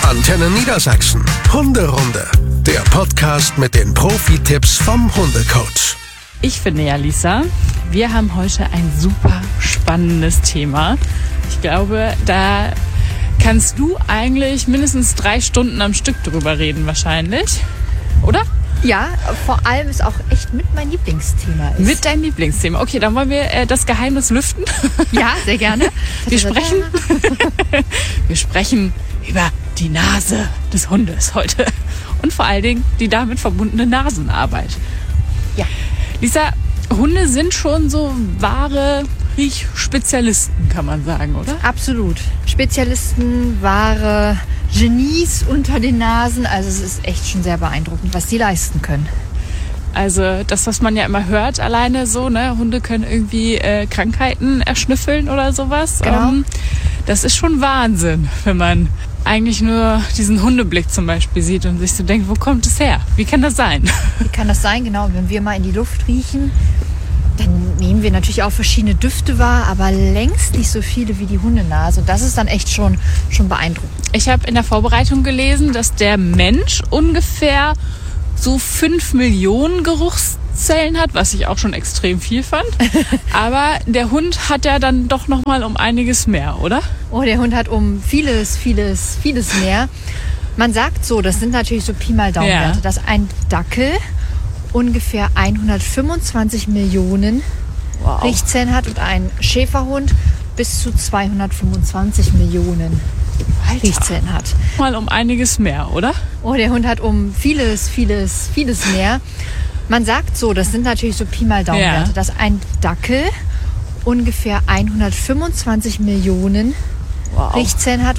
Antenne Niedersachsen. Hunderunde. Der Podcast mit den Profi-Tipps vom Hundecoach. Ich finde ja, Lisa, wir haben heute ein super spannendes Thema. Ich glaube, da kannst du eigentlich mindestens 3 Stunden am Stück drüber reden wahrscheinlich, oder? Ja, vor allem ist auch echt mit mein Lieblingsthema ist. Mit deinem Lieblingsthema. Okay, dann wollen wir das Geheimnis lüften. Ja, sehr gerne. Wir sprechen über die Nase des Hundes heute. Und vor allen Dingen die damit verbundene Nasenarbeit. Ja. Lisa, Hunde sind schon so wahre Riechspezialisten, kann man sagen, oder? Absolut. Spezialisten, wahre Genies unter den Nasen. Also es ist echt schon sehr beeindruckend, was die leisten können. Also das, was man ja immer hört, alleine so, ne? Hunde können irgendwie Krankheiten erschnüffeln oder sowas. Genau. Das ist schon Wahnsinn, wenn man eigentlich nur diesen Hundeblick zum Beispiel sieht und sich so denkt, wo kommt es her? Wie kann das sein? Wie kann das sein? Genau, wenn wir mal in die Luft riechen, dann nehmen wir natürlich auch verschiedene Düfte wahr, aber längst nicht so viele wie die Hundenase. Und das ist dann echt schon beeindruckend. Ich habe in der Vorbereitung gelesen, dass der Mensch ungefähr so 5 Millionen Geruchszellen hat, was ich auch schon extrem viel fand. Aber der Hund hat ja dann doch noch mal um einiges mehr, oder? Oh, der Hund hat um vieles mehr. Man sagt so, das sind natürlich so Pi mal Daumenwerte, Ja. dass ein Dackel ungefähr 125 Millionen Wow. Riechzellen hat und ein Schäferhund bis zu 225 Millionen Riechzellen hat. Mal um einiges mehr, oder? Oh, der Hund hat um vieles mehr. Man sagt so, das sind natürlich so Pi mal Daumenwerte, Ja. dass ein Dackel ungefähr 125 Millionen Wow. Riechzellen hat